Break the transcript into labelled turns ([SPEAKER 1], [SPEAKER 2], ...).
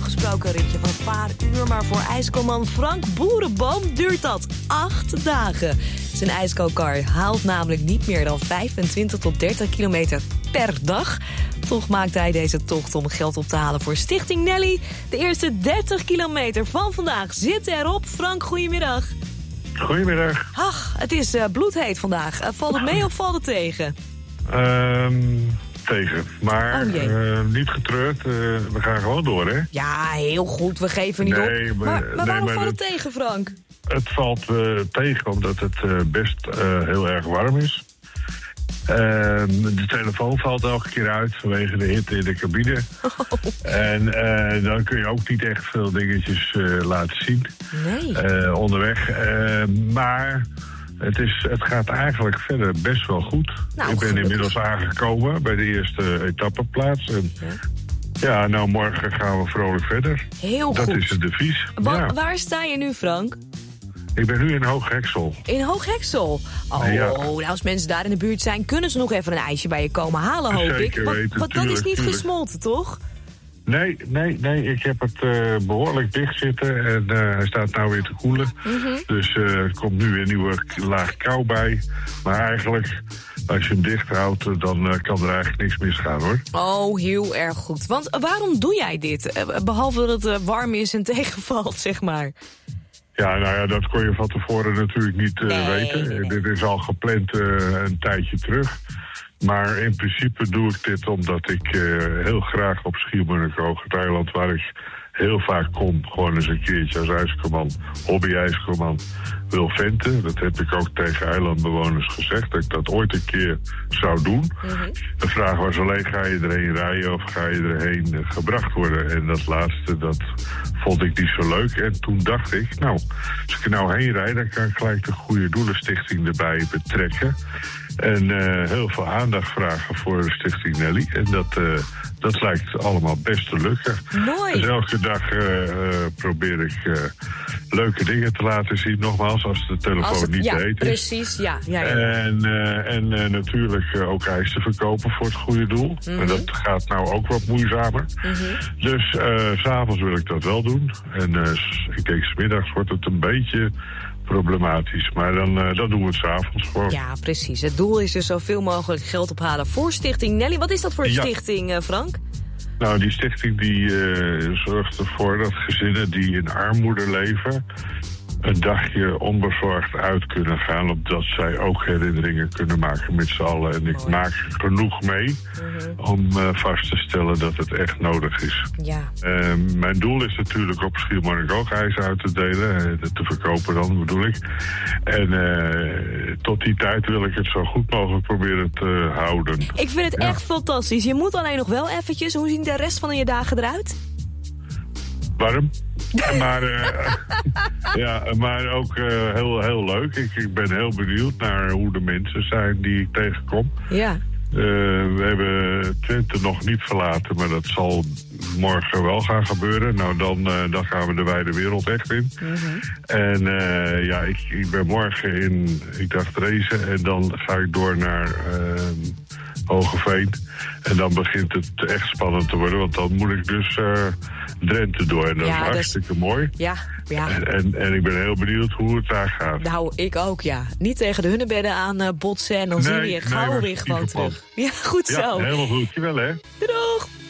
[SPEAKER 1] gesproken ritje van een paar uur. Maar voor ijskoman Frank Boerenboom duurt dat 8 dagen. Zijn ijskokar haalt namelijk niet meer dan 25 tot 30 kilometer per dag. Toch maakt hij deze tocht om geld op te halen voor Stichting Nelly. De eerste 30 kilometer van vandaag zitten erop. Frank, goedemiddag.
[SPEAKER 2] Goedemiddag.
[SPEAKER 1] Ach, het is bloedheet vandaag. Valt het mee of valt het tegen?
[SPEAKER 2] Tegen. Maar niet getreurd. We gaan gewoon door, hè?
[SPEAKER 1] Ja, heel goed. We geven niet op. Maar waarom valt het tegen, Frank?
[SPEAKER 2] Het valt tegen omdat het best heel erg warm is. De telefoon valt elke keer uit vanwege de hitte in de cabine. En dan kun je ook niet echt veel dingetjes laten zien.
[SPEAKER 1] Nee.
[SPEAKER 2] Onderweg. Maar het gaat eigenlijk verder best wel goed.
[SPEAKER 1] Nou,
[SPEAKER 2] ik ben inmiddels aangekomen bij de eerste etappeplaats. En ja, nou morgen gaan we vrolijk verder.
[SPEAKER 1] Heel goed.
[SPEAKER 2] Dat is het devies.
[SPEAKER 1] Waar sta je nu, Frank?
[SPEAKER 2] Ik ben nu in Hoog-Heksel.
[SPEAKER 1] In Hoog-Heksel? Oh, ja. Nou, als mensen daar in de buurt zijn, kunnen ze nog even een ijsje bij je komen halen, hoop
[SPEAKER 2] Zeker
[SPEAKER 1] ik.
[SPEAKER 2] weten,
[SPEAKER 1] Want dat is niet gesmolten, toch?
[SPEAKER 2] Nee. Ik heb het behoorlijk dicht zitten en hij staat nou weer te koelen.
[SPEAKER 1] Mm-hmm.
[SPEAKER 2] Dus er komt nu weer een nieuwe laag kou bij. Maar eigenlijk, als je hem dicht houdt, dan kan er eigenlijk niks misgaan, hoor.
[SPEAKER 1] Oh, heel erg goed. Want waarom doe jij dit? Behalve dat het warm is en tegenvalt, zeg maar.
[SPEAKER 2] Ja, nou ja, dat kon je van tevoren natuurlijk niet weten.
[SPEAKER 1] Nee.
[SPEAKER 2] Dit is al gepland een tijdje terug. Maar in principe doe ik dit omdat ik heel graag op Schiermonnikoog, het eiland waar ik heel vaak kom, gewoon eens een keertje als ijskoman, hobby-ijskoman, wil venten. Dat heb ik ook tegen eilandbewoners gezegd, dat ik dat ooit een keer zou doen.
[SPEAKER 1] Mm-hmm.
[SPEAKER 2] De vraag was alleen, ga je erheen rijden of ga je erheen gebracht worden? En dat laatste, dat vond ik niet zo leuk. En toen dacht ik, nou, als ik er nou heen rijd, dan kan ik gelijk de Goede Doelenstichting erbij betrekken. En heel veel aandacht vragen voor de Stichting Nelly. En dat lijkt allemaal best te lukken.
[SPEAKER 1] Mooi.
[SPEAKER 2] Dus elke dag probeer ik leuke dingen te laten zien. Nogmaals, als de telefoon niet te heet is.
[SPEAKER 1] Precies, ja.
[SPEAKER 2] En natuurlijk ook ijs te verkopen voor het goede doel.
[SPEAKER 1] Mm-hmm.
[SPEAKER 2] En dat gaat nou ook wat moeizamer.
[SPEAKER 1] Mm-hmm.
[SPEAKER 2] Dus 's avonds wil ik dat wel doen. En ik denk 's middags wordt het een beetje problematisch. Maar dan doen we het 's avonds gewoon.
[SPEAKER 1] Ja, precies. Het doel is dus zoveel mogelijk geld ophalen voor Stichting Nelly. Wat is dat voor een stichting, Frank?
[SPEAKER 2] Nou, die stichting die zorgt ervoor dat gezinnen die in armoede leven een dagje onbezorgd uit kunnen gaan, opdat zij ook herinneringen kunnen maken met z'n allen. En ik maak genoeg mee om vast te stellen dat het echt nodig is.
[SPEAKER 1] Ja.
[SPEAKER 2] Mijn doel is natuurlijk op Schiermonnikoog ijs uit te delen, te verkopen dan bedoel ik. En tot die tijd wil ik het zo goed mogelijk proberen te houden.
[SPEAKER 1] Ik vind het echt fantastisch. Je moet alleen nog wel eventjes, hoe zien de rest van je dagen eruit?
[SPEAKER 2] Warm. Maar ook heel leuk. Ik ben heel benieuwd naar hoe de mensen zijn die ik tegenkom.
[SPEAKER 1] Ja.
[SPEAKER 2] We hebben Twente nog niet verlaten, maar dat zal morgen wel gaan gebeuren. Nou, dan gaan we de wijde wereld echt in. Mm-hmm. En ik ben morgen in, ik dacht Rezen, en dan ga ik door naar Hogeveen. En dan begint het echt spannend te worden, want dan moet ik dus Drenthe door. En dat is hartstikke mooi. Ja. En ik ben heel benieuwd hoe het daar gaat.
[SPEAKER 1] Nou, ik ook, ja. Niet tegen de hunnebedden aan botsen en dan zien we je gauw weer gewoon terug. Ja, goed zo.
[SPEAKER 2] Ja, helemaal goed. Jawel, hè.
[SPEAKER 1] Doeg!